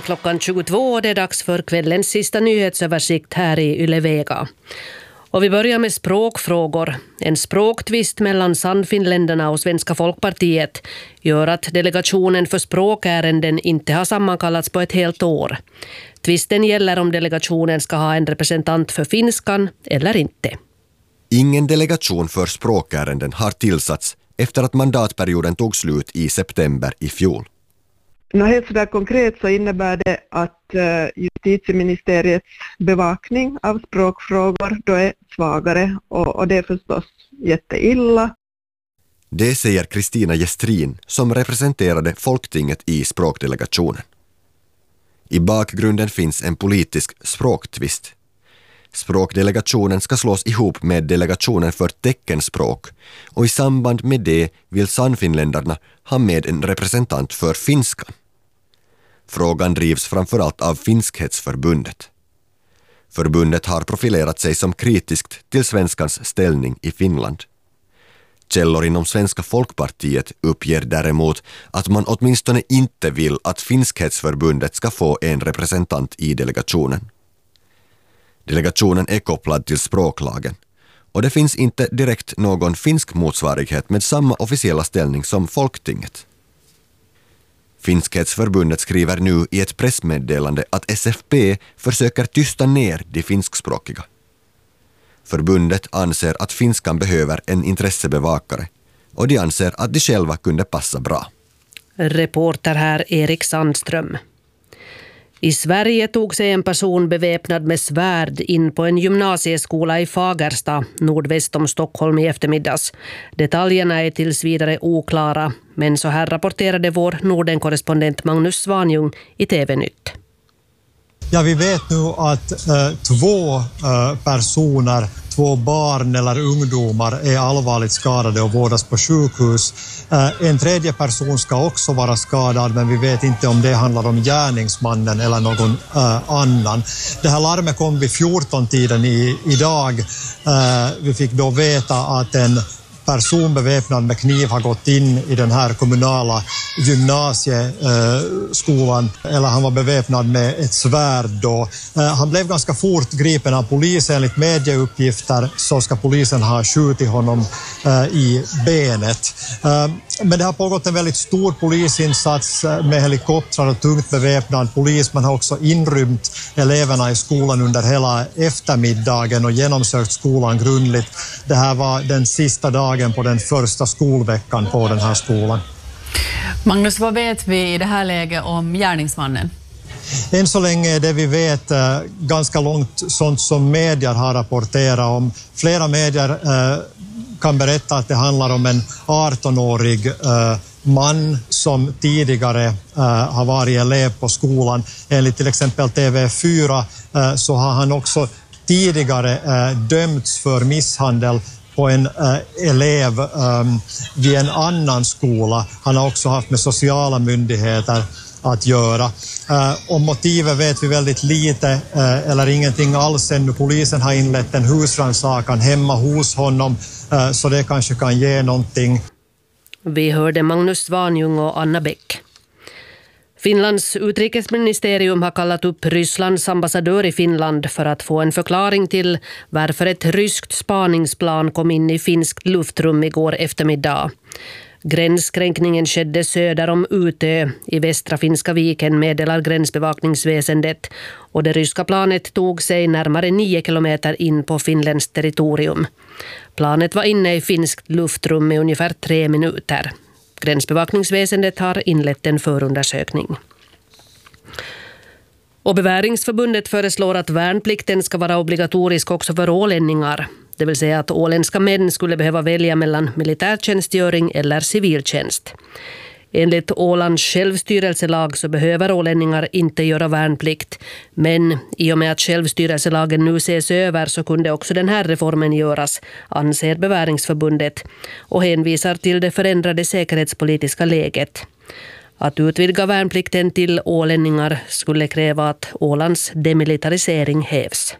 klockan 22 och det är dags för kvällens sista nyhetsöversikt här i Yle Vega. Och vi börjar med språkfrågor. En språktvist mellan Sannfinländarna och Svenska Folkpartiet gör att delegationen för språkärenden inte har sammankallats på ett helt år. Tvisten gäller om delegationen ska ha en representant för finskan eller inte. Ingen delegation för språkärenden har tillsatts efter att mandatperioden tog slut i september i fjol. Helt sådär konkret så innebär det att justitieministeriets bevakning av språkfrågor då är svagare och det är förstås jätteilla. Det säger Kristina Gestrin som representerade Folktinget i språkdelegationen. I bakgrunden finns en politisk språktvist. Språkdelegationen ska slås ihop med delegationen för teckenspråk och i samband med det vill Sannfinländarna ha med en representant för finskan. Frågan drivs framförallt av Finskhetsförbundet. Förbundet har profilerat sig som kritiskt till svenskans ställning i Finland. Källor inom Svenska Folkpartiet uppger däremot att man åtminstone inte vill att Finskhetsförbundet ska få en representant i delegationen. Delegationen är kopplad till språklagen och det finns inte direkt någon finsk motsvarighet med samma officiella ställning som Folktinget. Finskhetsförbundet skriver nu i ett pressmeddelande att SFP försöker tysta ner de finskspråkiga. Förbundet anser att finskan behöver en intressebevakare och de anser att de själva kunde passa bra. Reporter här Erik Sandström. I Sverige tog sig en person beväpnad med svärd in på en gymnasieskola i Fagersta, nordväst om Stockholm i eftermiddags. Detaljerna är tills vidare oklara, men så här rapporterade vår Norden-korrespondent Magnus Svanjung i TV-nytt. Ja, vi vet nu att två personer, två barn eller ungdomar är allvarligt skadade och vårdas på sjukhus. En tredje person ska också vara skadad, men vi vet inte om det handlar om gärningsmannen eller någon annan. Det här larmet kom vid 14-tiden idag. Vi fick då veta att en person beväpnad med kniv har gått in i den här kommunala gymnasieskolan, eller han var beväpnad med ett svärd då. Han blev ganska fort gripen av polisen. Enligt medieuppgifter så ska polisen ha skjutit honom i benet. Men det har pågått en väldigt stor polisinsats med helikoptrar och tungt beväpnad polis. Man har också inrymt eleverna i skolan under hela eftermiddagen och genomsökt skolan grundligt. Det här var den sista dagen på den första skolveckan på den här skolan. Magnus, vad vet vi i det här läget om gärningsmannen? Än så länge är det vi vet ganska långt sånt som medier har rapporterat om. Flera medier kan berätta att det handlar om en 18-årig man som tidigare har varit elev på skolan. Enligt till exempel TV4 så har han också tidigare dömts för misshandel på en elev vid en annan skola. Han har också haft med sociala myndigheter att göra. Om motivet vet vi väldigt lite eller ingenting alls ännu. Polisen har inlett en husrannsakan hemma hos honom så det kanske kan ge någonting. Vi hörde Magnus Svanjung och Anna Bäck. Finlands utrikesministerium har kallat upp Rysslands ambassadör i Finland för att få en förklaring till varför ett ryskt spaningsplan kom in i finskt luftrum igår eftermiddag. Gränskränkningen skedde söder om Utö i västra Finska viken, meddelar gränsbevakningsväsendet, och det ryska planet tog sig närmare 9 kilometer in på Finlands territorium. Planet var inne i finskt luftrum i ungefär 3 minuter. Gränsbevakningsväsendet har inlett en förundersökning. Och Beväringsförbundet föreslår att värnplikten ska vara obligatorisk också för ålänningar. Det vill säga att åländska män skulle behöva välja mellan militärtjänstgöring eller civiltjänst. Enligt Ålands självstyrelselag så behöver ålänningar inte göra värnplikt. Men i och med att självstyrelselagen nu ses över så kunde också den här reformen göras, anser Beväringsförbundet, och hänvisar till det förändrade säkerhetspolitiska läget. Att utvidga värnplikten till ålänningar skulle kräva att Ålands demilitarisering hävs.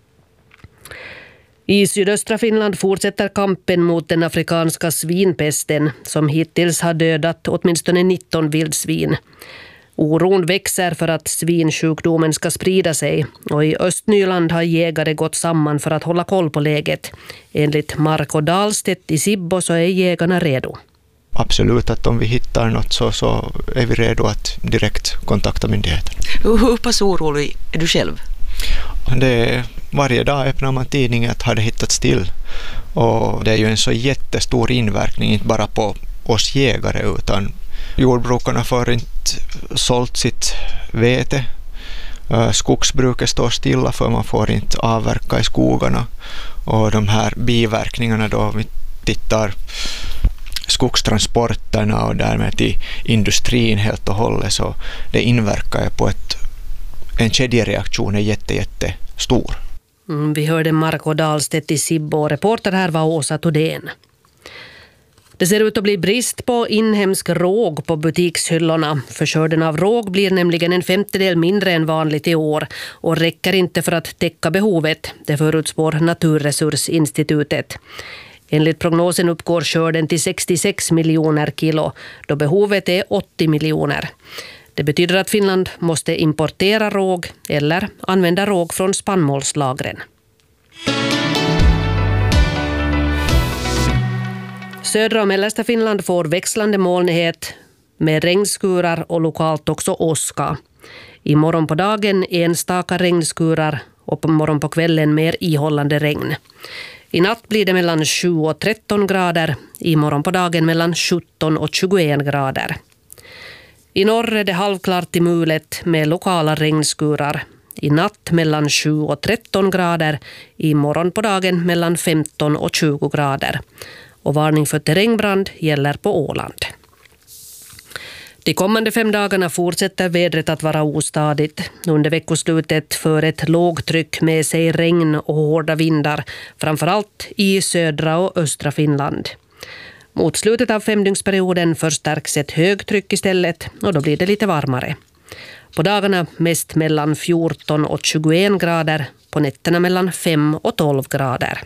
I sydöstra Finland fortsätter kampen mot den afrikanska svinpesten som hittills har dödat åtminstone 19 vildsvin. Oron växer för att svinsjukdomen ska sprida sig och i Östnyland har jägare gått samman för att hålla koll på läget. Enligt Marko Dahlstedt i Sibbo så är jägarna redo. Absolut, att om vi hittar något så är vi redo att direkt kontakta myndigheten. Hur pass orolig är du själv? Varje dag öppnar man tidningen att har det hittats till. Och det är ju en så jättestor inverkning, inte bara på oss jägare utan jordbrukarna får inte sålt sitt vete. Skogsbruket står stilla för man får inte avverka i skogarna. Och de här biverkningarna då vi tittar skogstransporterna och därmed till industrin helt och hållet så det inverkar på en kedjereaktion är jättestor. Vi hörde Marko Dahlstedt i Sibbo. Reporter här var Åsa Todén. Det ser ut att bli brist på inhemsk råg på butikshyllorna. Förskörden av råg blir nämligen 1/5 mindre än vanligt i år och räcker inte för att täcka behovet. Det förutspår Naturresursinstitutet. Enligt prognosen uppgår skörden till 66 miljoner kilo, då behovet är 80 miljoner. Det betyder att Finland måste importera råg eller använda råg från spannmålslagren. Södra och mellersta Finland får växlande molnighet med regnskurar och lokalt också åska. I morgon på dagen enstaka regnskurar och på morgon på kvällen mer ihållande regn. I natt blir det mellan 7 och 13 grader, i morgon på dagen mellan 17 och 21 grader. I norr är det halvklart i mulet med lokala regnskurar. I natt mellan 7 och 13 grader, i morgon på dagen mellan 15 och 20 grader. Och varning för terrängbrand gäller på Åland. De kommande 5 dagarna fortsätter vädret att vara ostadigt. Under veckoslutet för ett lågtryck med sig regn och hårda vindar, framförallt i södra och östra Finland. Mot slutet av 5-dygnsperioden förstärks ett högtryck istället och då blir det lite varmare. På dagarna mest mellan 14 och 21 grader, på nätterna mellan 5 och 12 grader.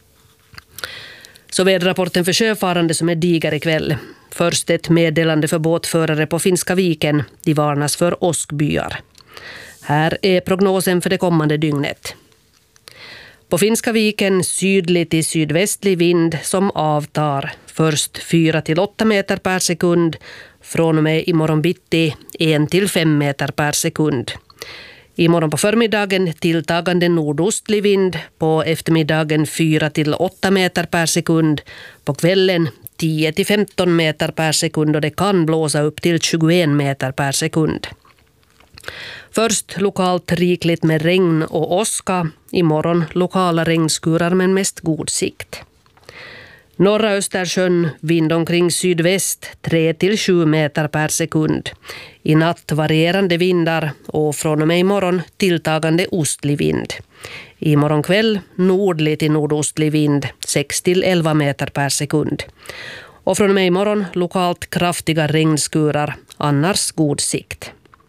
Så väderrapporten för sjöfarande som är diger ikväll. Först ett meddelande för båtförare på Finska viken. De varnas för åskbyar. Här är prognosen för det kommande dygnet. På Finska viken sydlig till sydvästlig vind som avtar. Först 4 till 8 meter per sekund. Från och med imorgon bitti 1 till 5 meter per sekund. Imorgon på förmiddagen tilltagande nordostlig vind, på eftermiddagen 4 till 8 meter per sekund, på kvällen 10 till 15 meter per sekund och det kan blåsa upp till 21 meter per sekund. Först lokalt rikligt med regn och åska, imorgon lokala regnskurar men mest god sikt. Norra Östersjön vind omkring sydväst 3 till 7 meter per sekund. I natt varierande vindar och från och med imorgon tilltagande ostlig vind. I morgon kväll nordlig till nordostlig vind 6 till 11 meter per sekund. Och från och med imorgon lokalt kraftiga regnskurar, annars god sikt.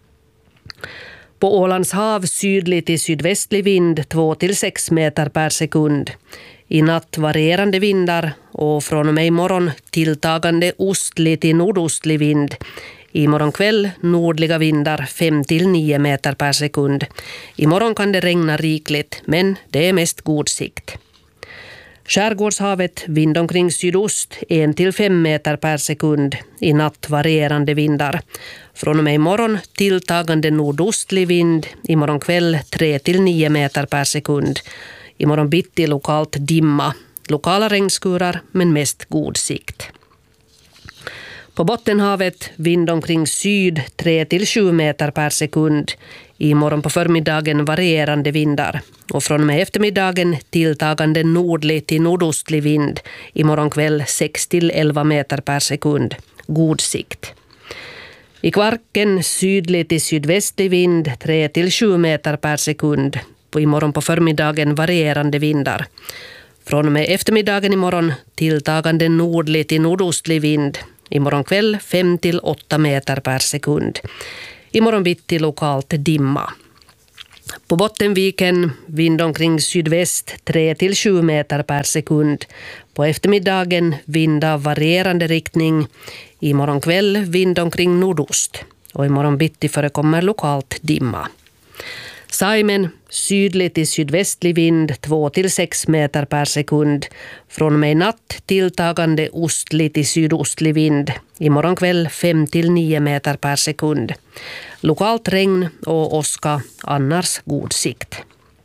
På Ålands hav sydlig till sydvästlig vind 2 till 6 meter per sekund. I natt varierande vindar och från och med imorgon tilltagande ostlig till nordostlig vind. I morgon kväll nordliga vindar 5 till 9 meter per sekund. Imorgon kan det regna rikligt men det är mest god sikt. Skärgårdshavet vind omkring sydost 1 till 5 meter per sekund. I natt varierande vindar. Från och med imorgon tilltagande nordostlig vind. Imorgon kväll 3 till 9 meter per sekund. Imorgon bitti lokalt dimma. Lokala regnskurar men mest god sikt. På Bottenhavet vind omkring syd 3 till 7 meter per sekund. Imorgon på förmiddagen varierande vindar. Och från och med eftermiddagen tilltagande nordlig till nordostlig vind. Imorgon kväll 6 till 11 meter per sekund. God sikt. I Kvarken sydlig till sydvästlig vind 3 till 7 meter per sekund. Imorgon på förmiddagen varierande vindar. Från och med eftermiddagen imorgon tilltagande nordlig till nordostlig vind. Imorgon kväll 5 till 8 meter per sekund. Imorgon bitti lokalt dimma. På Bottenviken vind omkring sydväst 3 till 7 meter per sekund. På eftermiddagen vind av varierande riktning. Imorgon kväll vind omkring nordost. och imorgon bitti förekommer lokalt dimma. Saimen, sydlig till sydvästlig vind 2-6 meter per sekund. Från och med natt tilltagande ostlig till sydostlig vind. Imorgon kväll 5-9 meter per sekund. Lokalt regn och åska, annars god sikt.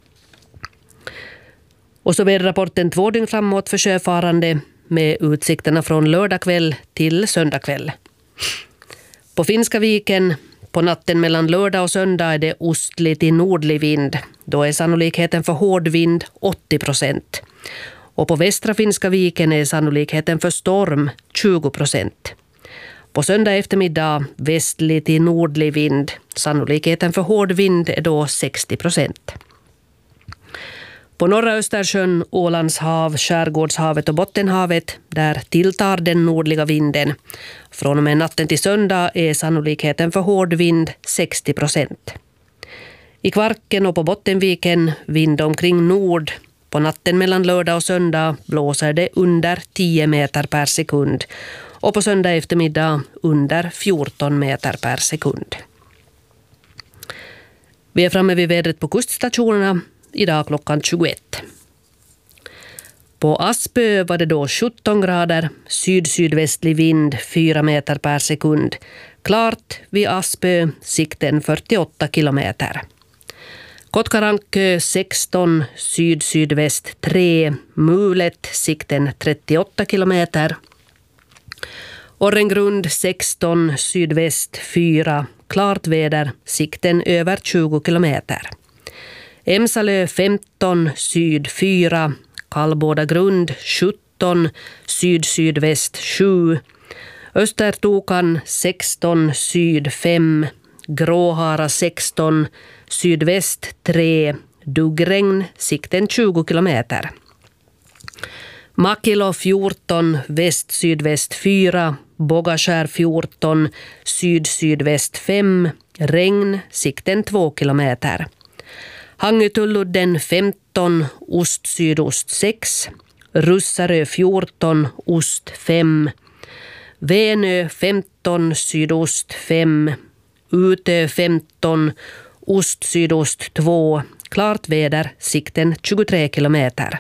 Och så väderrapporten 2 dygn framåt för sjöfarande med utsikterna från lördag kväll till söndag kväll. På Finska viken på natten mellan lördag och söndag är det ostlig till nordlig vind. Då är sannolikheten för hård vind 80%. Och på västra Finska viken är sannolikheten för storm 20%. På söndag eftermiddag västlig till nordlig vind. Sannolikheten för hård vind är då 60%. På norra Östersjön, Ålands hav, Skärgårdshavet och Bottenhavet, där tilltar den nordliga vinden. Från och med natten till söndag är sannolikheten för hård vind 60%. I Kvarken och på Bottenviken vind omkring nord. På natten mellan lördag och söndag blåser det under 10 meter per sekund. Och på söndag eftermiddag under 14 meter per sekund. Vi är framme vid vädret på kuststationerna. Idag klockan 21. På Aspö var det då 17 grader, syd-sydvästlig vind 4 meter per sekund. Klart vid Aspö, sikten 48 kilometer. Kotkarankö 16, syd-sydväst 3, Mulet, sikten 38 kilometer. Orrengrund 16, sydväst 4, klart väder, sikten över 20 kilometer. Emsalö 15, syd 4, Kallbådagrund 17, syd-sydväst 7, Östertokan 16, syd 5, Gråhara 16, sydväst 3, duggregn, sikten 20 kilometer. Makilo 14, väst-sydväst 4, Bogaskär 14, syd-sydväst 5, regn, sikten 2 kilometer. Hangötulludden 15, ost-sydost 6, Russarö 14, ost 5, Vänö 15, sydost 5, Utö 15, ost-sydost 2, klart väder, sikten 23 kilometer.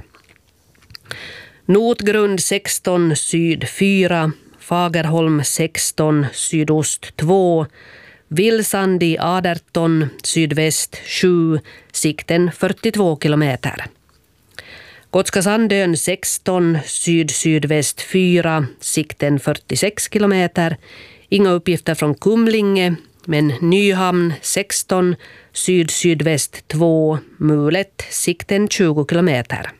Notgrund 16, syd 4, Fagerholm 16, sydost 2, Vilsandi 18, sydväst 7, sikten 42 kilometer. Gotska Sandön 16, syd-sydväst 4, sikten 46 kilometer. Inga uppgifter från Kumlinge, men Nyhamn 16, syd-sydväst 2, Mulet, sikten 20 kilometer.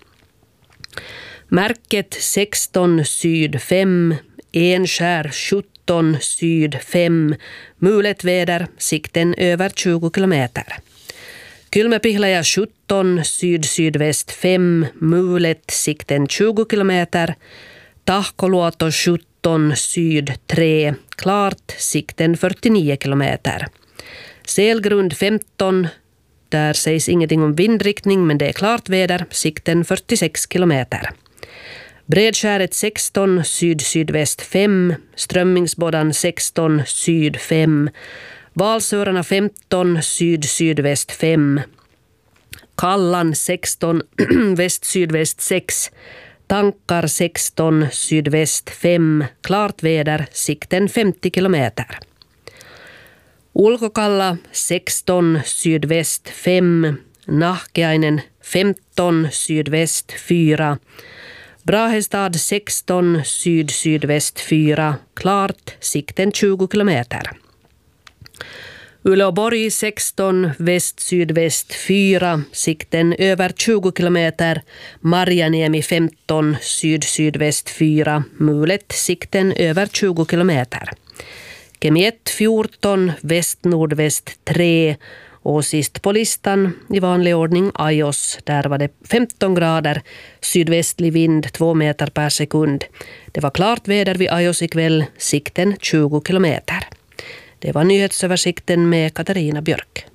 Märket 16, syd 5, Enskär 17, syd 5, Mulet väder, sikten över 20 kilometer. Kylmäpihlaja 17, syd-sydväst 5, Mulet, sikten 20 kilometer. Tahkoluoto 17, syd 3, klart, sikten 49 kilometer. Selgrund 15, där sägs ingenting om vindriktning, men det är klart väder, sikten 46 kilometer. Bredskäret 16, syd-sydväst 5, Strömmingsbådan 16, syd 5, Valsörarna 15, syd-sydväst 5, Kallan 16, väst-sydväst 6, Tankar 16, sydväst 5, klart väder, sikten 50 kilometer. Ulkokalla 16, sydväst 5, Nahkeainen 15, sydväst 4, Brahestad 16, syd-sydväst 4, klart, sikten 20 kilometer. Uleåborg 16, väst-sydväst 4, sikten över 20 kilometer. Marjaniemi 15, syd-sydväst 4, Mulet, sikten över 20 kilometer. Kemiett 14, väst-nordväst 3 och sist på listan i vanlig ordning Ajos. Där var det 15 grader, sydvästlig vind 2 meter per sekund. Det var klart väder vid Ajos ikväll, sikten 20 kilometer. Det var nyhetsöversikten med Katarina Björk.